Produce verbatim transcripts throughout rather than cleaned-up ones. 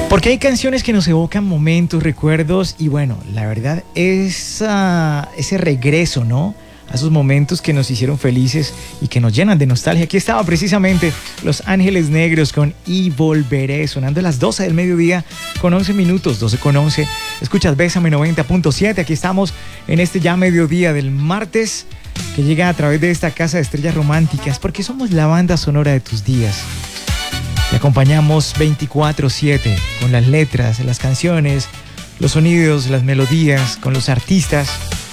Porque hay canciones que nos evocan momentos, recuerdos y bueno, la verdad es uh, ese regreso, ¿no? A esos momentos que nos hicieron felices y que nos llenan de nostalgia. Aquí estaba precisamente Los Ángeles Negros con Y Volveré, sonando a las doce del mediodía con once minutos, doce con once. Escuchas Bésame noventa punto siete, aquí estamos en este ya mediodía del martes que llega a través de esta casa de estrellas románticas, porque somos la banda sonora de tus días. Te acompañamos veinticuatro siete con las letras, las canciones, los sonidos, las melodías, con los artistas,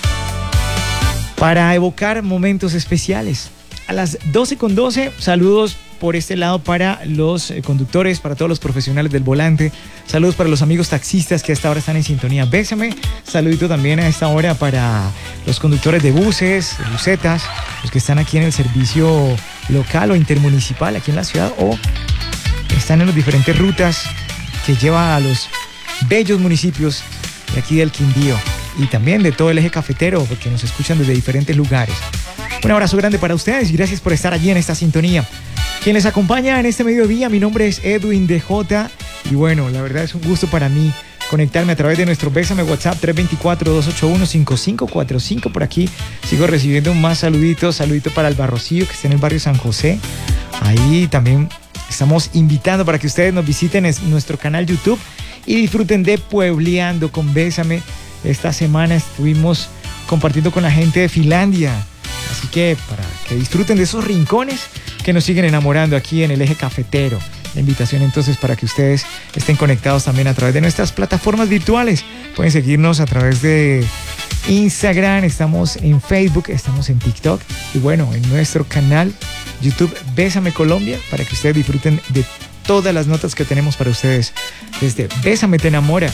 para evocar momentos especiales. A las doce con doce, saludos por este lado para los conductores, para todos los profesionales del volante. Saludos para los amigos taxistas que a esta hora están en sintonía. Bésame. Saludito también a esta hora para los conductores de buses, de busetas, los que están aquí en el servicio local o intermunicipal aquí en la ciudad o están en las diferentes rutas que lleva a los bellos municipios de aquí del Quindío y también de todo el eje cafetero, porque nos escuchan desde diferentes lugares. Un abrazo grande para ustedes y gracias por estar allí en esta sintonía. Quien les acompaña en este mediodía, mi nombre es Edwin D J y bueno, la verdad es un gusto para mí conectarme a través de nuestro Bésame WhatsApp tres dos cuatro, dos ocho uno, cinco cinco cuatro cinco. Por aquí sigo recibiendo más saluditos. Saludito para el Barrocillo que está en el barrio San José. Ahí también estamos invitando para que ustedes nos visiten en nuestro canal YouTube y disfruten de Puebleando con Bésame. Esta semana estuvimos compartiendo con la gente de Finlandia. Así que para que disfruten de esos rincones que nos siguen enamorando aquí en el eje cafetero. La invitación entonces para que ustedes estén conectados también a través de nuestras plataformas virtuales. Pueden seguirnos a través de Instagram, estamos en Facebook, estamos en TikTok y bueno, en nuestro canal YouTube Bésame Colombia para que ustedes disfruten de todas las notas que tenemos para ustedes desde Bésame Te Enamora.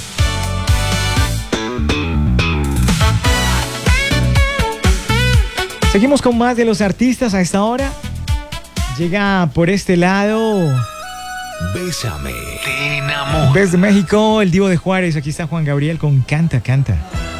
Seguimos con más de los artistas a esta hora. Llega por este lado Bésame Te Enamora. Desde México, el Divo de Juárez. Aquí está Juan Gabriel con Canta, Canta.